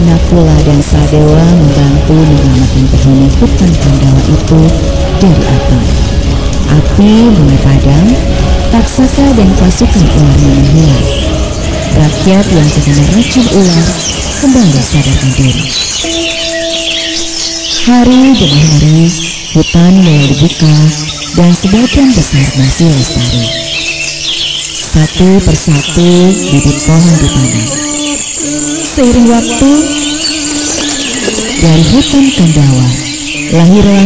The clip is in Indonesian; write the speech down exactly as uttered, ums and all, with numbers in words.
Nakula dan Sadewa membantu menyelamatkan penghuni hutan Pandawa itu dari api. Api mulai padam, raksasa dan pasukan ularnya menghilang. Rakyat yang terkena racun ular kembali sadarkan diri. Hari demi hari, hutan mulai dibuka dan sebagian besar masih lestari. Satu persatu bibit pohon ditanam. Seiring waktu, dari hutan Pandawa lahirlah